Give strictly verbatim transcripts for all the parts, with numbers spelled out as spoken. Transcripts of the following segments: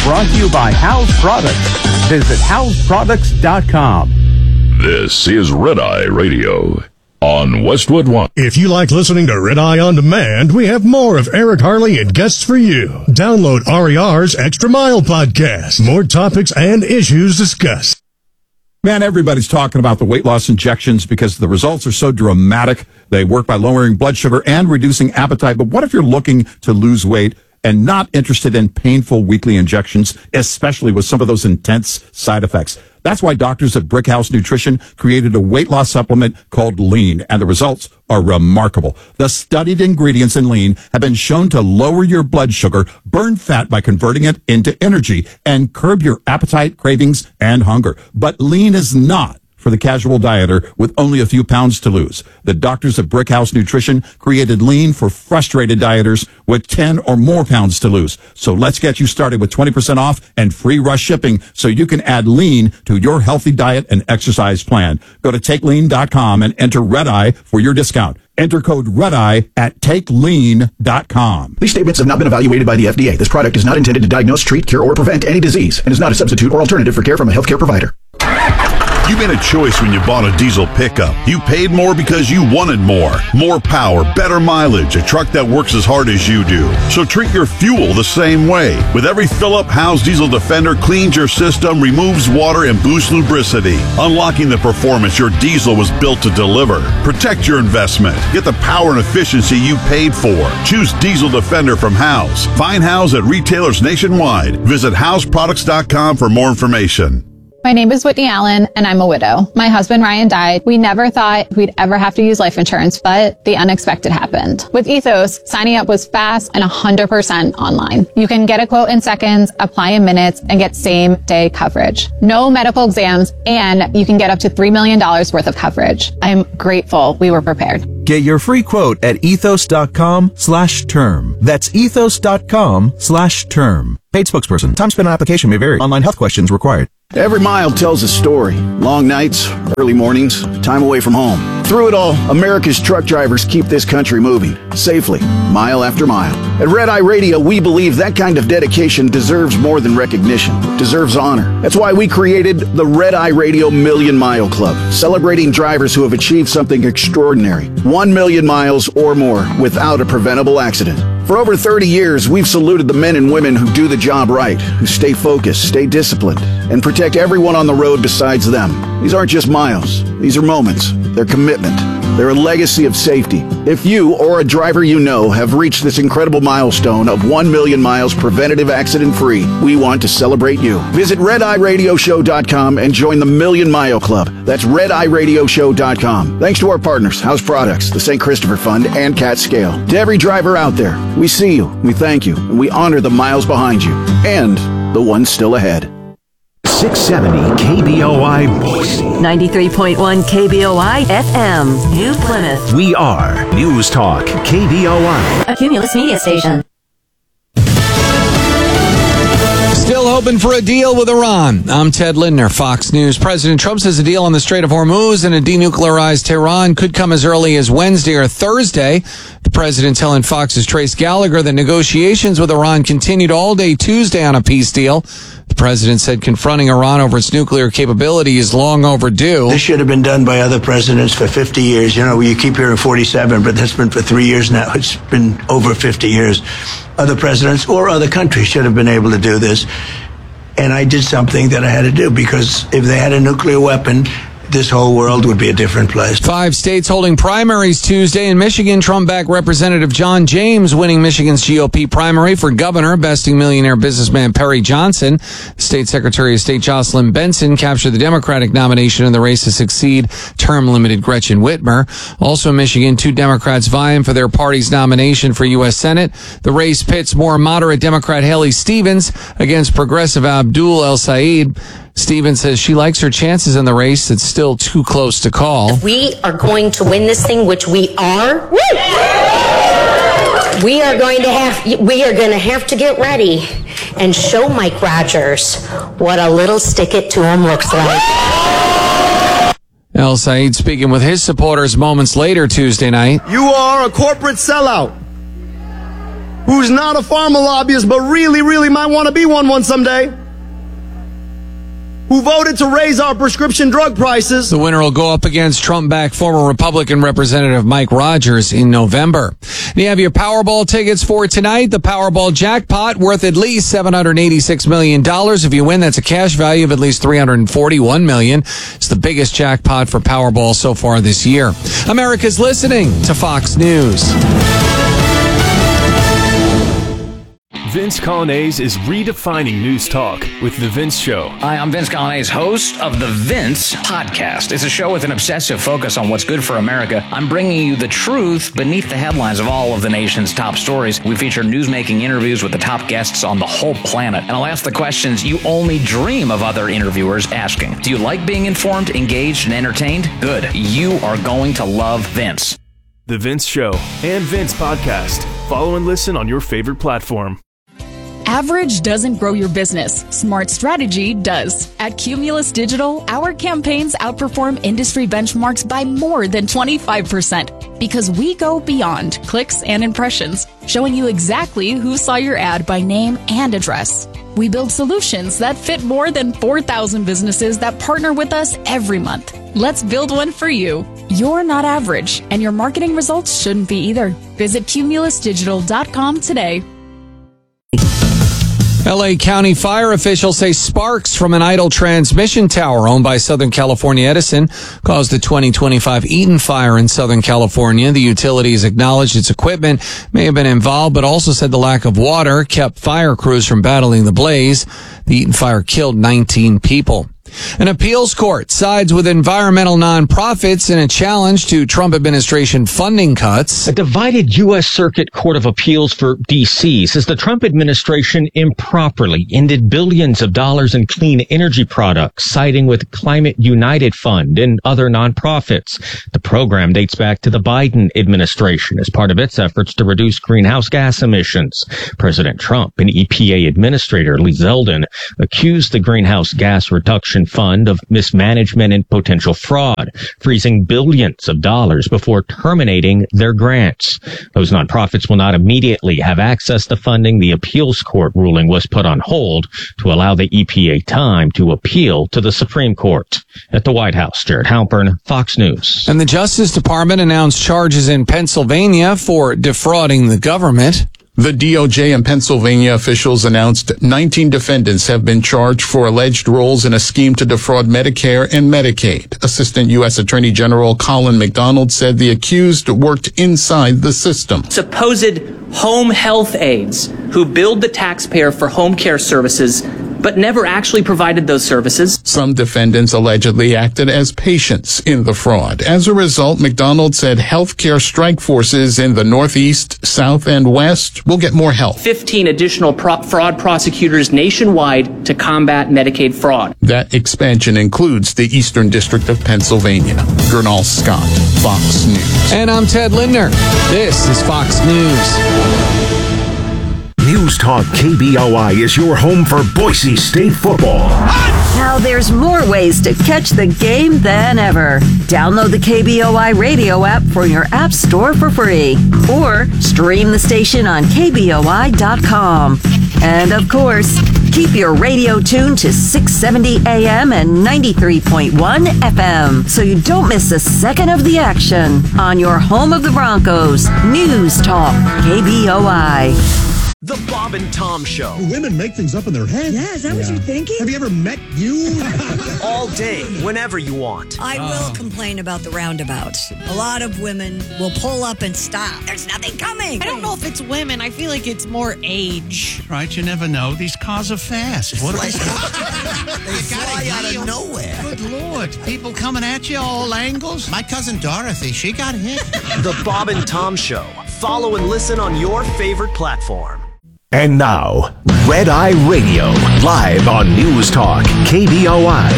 brought to you by House Products. Visit house products dot com. This is Red Eye Radio on Westwood One. If you like listening to Red Eye On Demand, we have more of Eric Harley and guests for you. Download R E R's Extra Mile podcast. More topics and issues discussed. Man, everybody's talking about the weight loss injections because the results are so dramatic. They work by lowering blood sugar and reducing appetite. But what if you're looking to lose weight and not interested in painful weekly injections, especially with some of those intense side effects? That's why doctors at Brickhouse Nutrition created a weight loss supplement called Lean, and the results are remarkable. The studied ingredients in Lean have been shown to lower your blood sugar, burn fat by converting it into energy, and curb your appetite, cravings, and hunger. But Lean is not for the casual dieter with only a few pounds to lose. The doctors at Brickhouse Nutrition created Lean for frustrated dieters with ten or more pounds to lose. So let's get you started with twenty percent off and free rush shipping so you can add Lean to your healthy diet and exercise plan. Go to take lean dot com and enter Red Eye for your discount. Enter code REDEYE at take lean dot com. These statements have not been evaluated by the F D A. This product is not intended to diagnose, treat, cure, or prevent any disease and is not a substitute or alternative for care from a healthcare provider. You made a choice when you bought a diesel pickup. You paid more because you wanted more. More power, better mileage, a truck that works as hard as you do. So treat your fuel the same way. With every fill-up, Howe's Diesel Defender cleans your system, removes water, and boosts lubricity, unlocking the performance your diesel was built to deliver. Protect your investment. Get the power and efficiency you paid for. Choose Diesel Defender from Howe's. Find Howe's at retailers nationwide. Visit house products dot com for more information. My name is Whitney Allen, and I'm a widow. My husband, Ryan, died. We never thought we'd ever have to use life insurance, but the unexpected happened. With Ethos, signing up was fast and one hundred percent online. You can get a quote in seconds, apply in minutes, and get same-day coverage. No medical exams, and you can get up to three million dollars worth of coverage. I'm grateful we were prepared. Get your free quote at ethos dot com slash term. That's ethos dot com slash term. Paid spokesperson. Time spent on application may vary. Online health questions required. Every mile tells a story. Long nights, early mornings, time away from home. Through it all, America's truck drivers keep this country moving, safely, mile after mile. At Red Eye Radio, we believe that kind of dedication deserves more than recognition, deserves honor. That's why we created the Red Eye Radio Million Mile Club, celebrating drivers who have achieved something extraordinary. One million miles or more without a preventable accident. For over thirty years, we've saluted the men and women who do the job right, who stay focused, stay disciplined, and protect everyone on the road besides them. These aren't just miles. These are moments. They're commitment. They're a legacy of safety. If you or a driver you know have reached this incredible milestone of one million miles preventative accident-free, we want to celebrate you. Visit red eye radio show dot com and join the Million Mile Club. That's red eye radio show dot com. Thanks to our partners, House Products, the Saint Christopher Fund, and Cat Scale. To every driver out there, we see you, we thank you, and we honor the miles behind you and the ones still ahead. six seventy K B O I Boise. ninety-three point one K B O I F M, New Plymouth. We are News Talk K B O I. A Cumulus Media Station. Still hoping for a deal with Iran. I'm Ted Lindner, Fox News. President Trump says a deal on the Strait of Hormuz and a denuclearized Tehran could come as early as Wednesday or Thursday. The president telling Fox's Trace Gallagher that negotiations with Iran continued all day Tuesday on a peace deal. The president said confronting Iran over its nuclear capability is long overdue. This should have been done by other presidents for fifty years. You know, you keep hearing forty-seven, but that's been for three years now. It's been over fifty years. Other presidents or other countries should have been able to do this. And I did something that I had to do because if they had a nuclear weapon, this whole world would be a different place. Five states holding primaries Tuesday. In Michigan, Trump-backed Representative John James winning Michigan's G O P primary for governor, besting millionaire businessman Perry Johnson. State Secretary of State Jocelyn Benson captured the Democratic nomination in the race to succeed term-limited Gretchen Whitmer. Also in Michigan, two Democrats vying for their party's nomination for U S Senate. The race pits more moderate Democrat Haley Stevens against progressive Abdul El Sayed. Stevens says she likes her chances in the race. It's still too close to call. If we are going to win this thing, which we are, we are going to have we are going to have to get ready and show Mike Rogers what a little stick it to him looks like. El Sayed speaking with his supporters moments later Tuesday night. You are a corporate sellout. who's not a pharma lobbyist but really, really might want to be one one someday, who voted to raise our prescription drug prices. The winner will go up against Trump-backed former Republican Representative Mike Rogers in November. And you have your Powerball tickets for tonight. The Powerball jackpot worth at least seven hundred eighty-six million dollars. If you win, that's a cash value of at least three hundred forty-one million dollars. It's the biggest jackpot for Powerball so far this year. America's listening to Fox News. Vince Coglianese is redefining news talk with The Vince Show. Hi, I'm Vince Coglianese, host of The Vince Podcast. It's a show with an obsessive focus on what's good for America. I'm bringing you the truth beneath the headlines of all of the nation's top stories. We feature newsmaking interviews with the top guests on the whole planet. And I'll ask the questions you only dream of other interviewers asking. Do you like being informed, engaged, and entertained? Good. You are going to love Vince. The Vince Show and Vince Podcast. Follow and listen on your favorite platform. Average doesn't grow your business. Smart strategy does. At Cumulus Digital, our campaigns outperform industry benchmarks by more than twenty-five percent because we go beyond clicks and impressions, showing you exactly who saw your ad by name and address. We build solutions that fit more than four thousand businesses that partner with us every month. Let's build one for you. You're not average, and your marketing results shouldn't be either. Visit cumulus digital dot com today. L A County fire officials say sparks from an idle transmission tower owned by Southern California Edison caused the twenty twenty-five Eaton fire in Southern California. The utilities acknowledged its equipment may have been involved, but also said the lack of water kept fire crews from battling the blaze. The Eaton fire killed nineteen people. An appeals court sides with environmental nonprofits in a challenge to Trump administration funding cuts. A divided U S Circuit Court of Appeals for D C says the Trump administration improperly ended billions of dollars in clean energy products, siding with Climate United Fund and other nonprofits. The program dates back to the Biden administration as part of its efforts to reduce greenhouse gas emissions. President Trump and E P A Administrator Lee Zeldin accused the Greenhouse Gas Reduction Fund of mismanagement and potential fraud, freezing billions of dollars before terminating their grants. Those nonprofits will not immediately have access to funding. The appeals court ruling was put on hold to allow the E P A time to appeal to the Supreme Court. At the White House, Jared Halpern, Fox News. And the Justice Department announced charges in Pennsylvania for defrauding the government. The D O J and Pennsylvania officials announced nineteen defendants have been charged for alleged roles in a scheme to defraud Medicare and Medicaid. Assistant U S Attorney General Colin McDonald said the accused worked inside the system. Supposed home health aides who billed the taxpayer for home care services but never actually provided those services. Some defendants allegedly acted as patients in the fraud. As a result, McDonald said healthcare strike forces in the Northeast, South, and West will get more help. fifteen additional pro- fraud prosecutors nationwide to combat Medicaid fraud. That expansion includes the Eastern District of Pennsylvania. Gernal Scott, Fox News. And I'm Ted Lindner. This is Fox News. News Talk K B O I is your home for Boise State football. Now there's more ways to catch the game than ever. Download the K B O I radio app for your app store for free. Or stream the station on K B O I dot com. And of course, keep your radio tuned to six seventy A M and ninety-three point one F M so you don't miss a second of the action on your home of the Broncos. News Talk K B O I. The Bob and Tom Show. Do women make things up in their head? Yeah, is that yeah. what you're thinking? Have you ever met you? All day, whenever you want. I oh. will complain about the roundabouts. A lot of women will pull up and stop. There's nothing coming. I don't know if it's women. I feel like it's more age. Right, you never know. These cars are fast. What like, they fly out of nowhere. Good Lord. People coming at you all angles. My cousin Dorothy, she got hit. The Bob and Tom Show. Follow and listen on your favorite platform. And now, Red Eye Radio, live on News Talk, K B O I.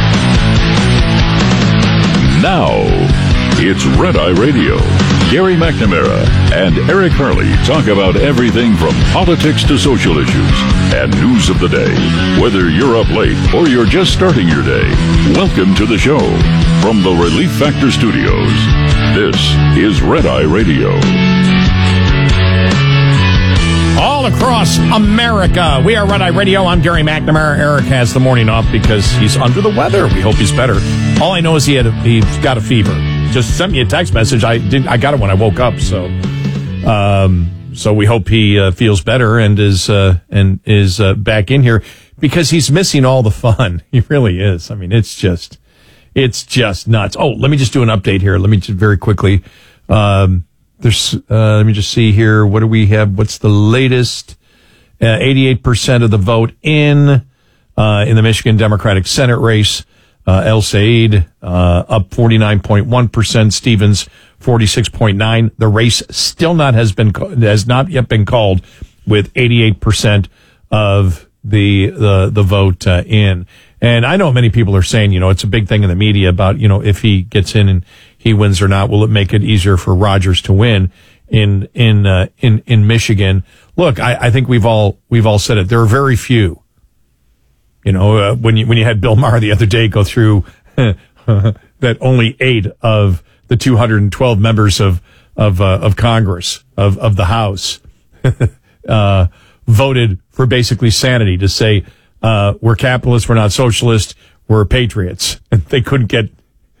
Now, it's Red Eye Radio. Gary McNamara and Eric Harley talk about everything from politics to social issues and news of the day. Whether you're up late or you're just starting your day, welcome to the show. From the Relief Factor Studios, this is Red Eye Radio. all across America. We are Red Eye Radio. I'm Gary McNamara. Eric has the morning off because he's under the weather. We hope he's better. All I know is he had a, he's got a fever. Just sent me a text message. I didn't. I got it when I woke up. So, um, so we hope he uh, feels better and is uh, and is uh, back in here because he's missing all the fun. He really is. I mean, it's just, it's just nuts. Oh, let me just do an update here. Let me just very quickly. Um, There's, uh, let me just see here. What do we have? What's the latest? Uh, eighty-eight percent of the vote in, uh, in the Michigan Democratic Senate race. Uh, El Said, uh, up forty-nine point one percent. Stevens, forty-six point nine. The race still not has been, has not yet been called with eighty-eight percent of the, the, the vote, uh, in. And I know many people are saying, you know, it's a big thing in the media about, you know, if he gets in and he wins or not, will it make it easier for Rogers to win in, in, uh, in, in Michigan? Look, I, I think we've all, we've all said it. There are very few, you know, uh, when you, when you had Bill Maher the other day go through that only eight of the two hundred twelve members of, of, uh, of Congress, of, of the House, uh, voted for basically sanity to say, uh, we're capitalists, we're not socialists, we're patriots. And they couldn't get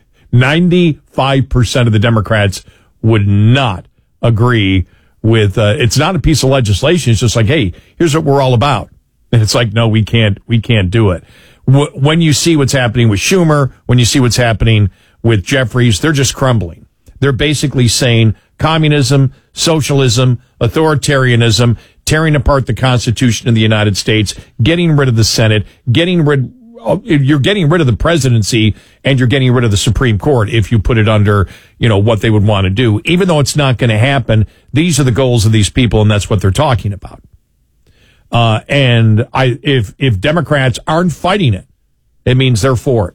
ninety-five percent of the Democrats would not agree with, uh, it's not a piece of legislation. It's just like, hey, here's what we're all about. And it's like, no, we can't, we can't do it. W- when you see what's happening with Schumer, when you see what's happening with Jeffries, they're just crumbling. They're basically saying communism, socialism, authoritarianism, tearing apart the Constitution of the United States, getting rid of the Senate, getting rid you're getting rid of the presidency and you're getting rid of the Supreme Court if you put it under, you know, what they would want to do. Even though it's not going to happen, these are the goals of these people, and that's what they're talking about. Uh, and I, if, if Democrats aren't fighting it, it means they're for it.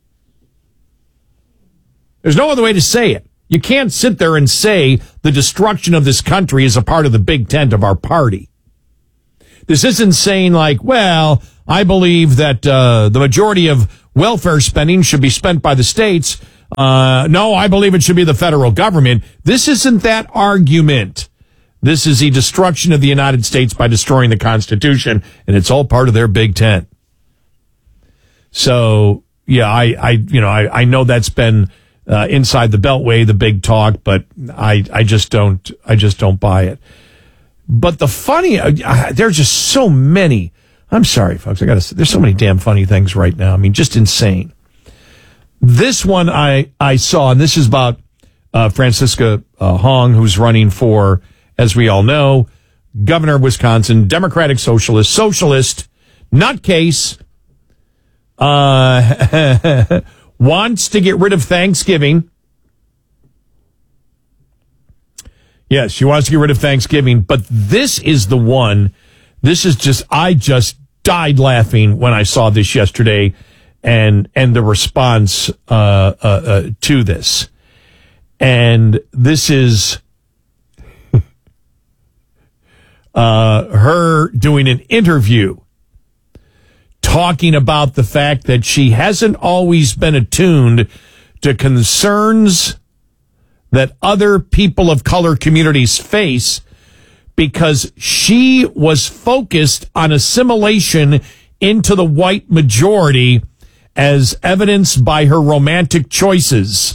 There's no other way to say it. You can't sit there and say the destruction of this country is a part of the big tent of our party. This isn't saying like, well, I believe that uh, the majority of welfare spending should be spent by the states. Uh, no, I believe it should be the federal government. This isn't that argument. This is the destruction of the United States by destroying the Constitution, and it's all part of their big tent. So, yeah, I, I you know, I, I know that's been uh, inside the Beltway, the big talk, but I, I just don't, I just don't buy it. But the funny, uh, there's just so many. I'm sorry, folks. I got to. There's so many damn funny things right now. I mean, just insane. This one I I saw, and this is about uh, Francisca uh, Hong, who's running for, as we all know, governor of Wisconsin, Democratic Socialist, socialist, nutcase, uh, wants to get rid of Thanksgiving. Yes, she wants to get rid of Thanksgiving, but this is the one. This is just, I just died laughing when I saw this yesterday and, and the response, uh, uh, uh to this. And this is, uh, her doing an interview talking about the fact that she hasn't always been attuned to concerns that other people of color communities face because she was focused on assimilation into the white majority as evidenced by her romantic choices.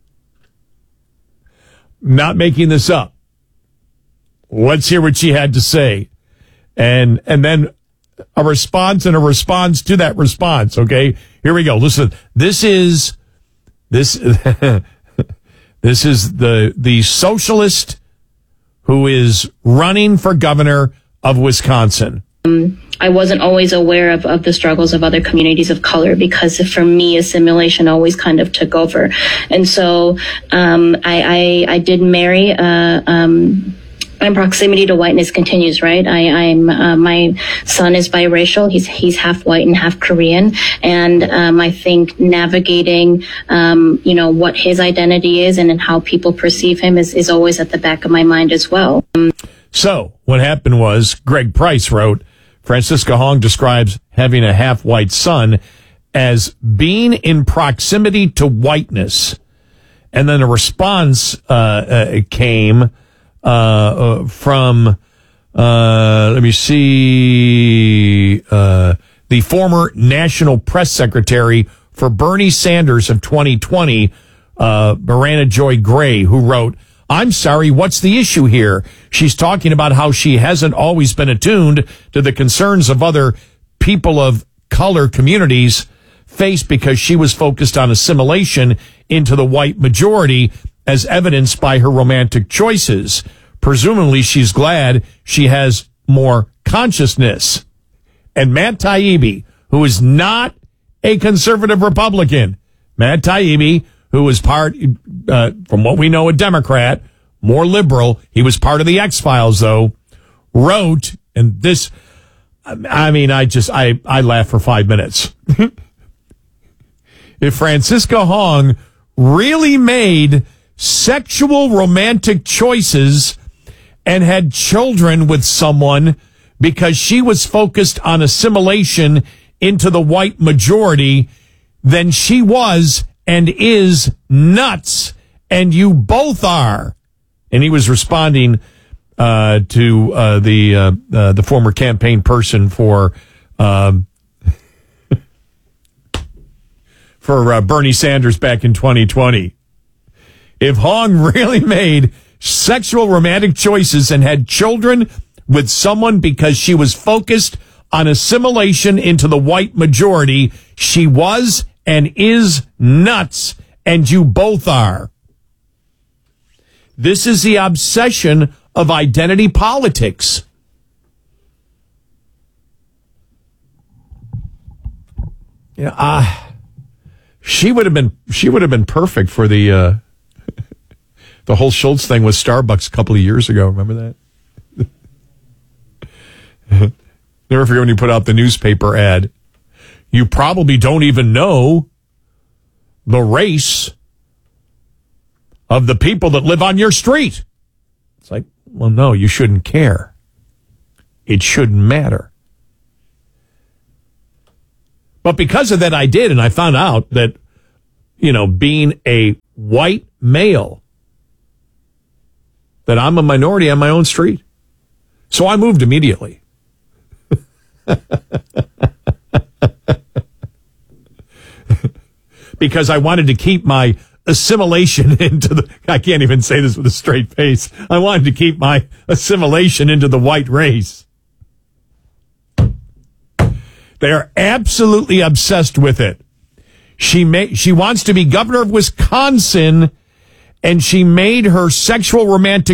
Not making this up. Let's hear what she had to say. And and then a response and a response to that response, okay? Here we go. Listen, this is this this is the the socialist who is running for governor of Wisconsin. Um, I wasn't always aware of, of the struggles of other communities of color because for me, assimilation always kind of took over. And so um, I, I, I did marry uh, um, my proximity to whiteness continues, right? I, I'm uh, my son is biracial. He's he's half white and half Korean, and um, I think navigating, um, you know, what his identity is and, and how people perceive him is is always at the back of my mind as well. Um, so what happened was Greg Price wrote, Francisca Hong describes having a half white son as being in proximity to whiteness, and then a response uh, uh, came. Uh, uh, from Uh, let me see. Uh, the former national press secretary for Bernie Sanders of twenty twenty, uh, Miranda Joy Gray, who wrote, "I'm sorry, what's the issue here?" She's talking about how she hasn't always been attuned to the concerns of other people of color communities faced because she was focused on assimilation into the white majority as evidenced by her romantic choices. Presumably, she's glad she has more consciousness. And Matt Taibbi, who is not a conservative Republican, Matt Taibbi, who was part, uh, from what we know, a Democrat, more liberal. He was part of the X-Files, though, wrote, and this, I mean, I just, I, I laughed for five minutes. If Francisca Hong really made sexual romantic choices and had children with someone because she was focused on assimilation into the white majority, then she was and is nuts, and you both are. And he was responding uh, to uh, the uh, uh, the former campaign person for um, for uh, Bernie Sanders back in twenty twenty. If Hong really made sexual romantic choices and had children with someone because she was focused on assimilation into the white majority, she was and is nuts, and you both are. This is the obsession of identity politics. Yeah, uh, she would have been she would have been perfect for the uh, the whole Schultz thing with Starbucks a couple of years ago. Remember that? Never forget when you put out the newspaper ad. You probably don't even know the race of the people that live on your street. It's like, well, no, you shouldn't care. It shouldn't matter. But because of that, I did, and I found out that, you know, being a white male, that I'm a minority on my own street. So I moved immediately. Because I wanted to keep my assimilation into the, I can't even say this with a straight face. I wanted to keep my assimilation into the white race. They are absolutely obsessed with it. She may, she wants to be governor of Wisconsin, and she made her sexual romantic